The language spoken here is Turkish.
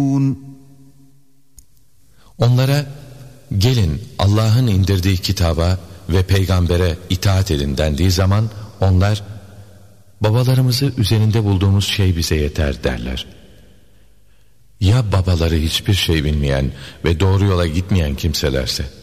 Onlara gelin Allah'ın indirdiği kitaba ve peygambere itaat edin dendiği zaman onlar babalarımızı üzerinde bulduğumuz şey bize yeter derler. Ya babaları hiçbir şey bilmeyen ve doğru yola gitmeyen kimselerse?